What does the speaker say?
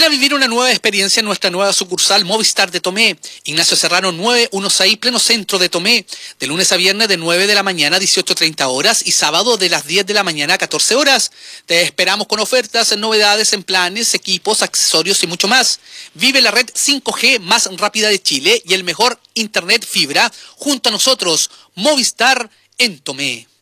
a vivir una nueva experiencia en nuestra nueva sucursal Movistar de Tomé. Ignacio Serrano 916, pleno centro de Tomé. De lunes a viernes de 9 de la mañana a 18:30 horas y sábado de las 10 de la mañana a 14 horas. Te esperamos con ofertas, novedades en planes, equipos, accesorios y mucho más. Vive la red 5G más rápida de Chile y el mejor internet fibra junto a nosotros. Movistar en Tomé.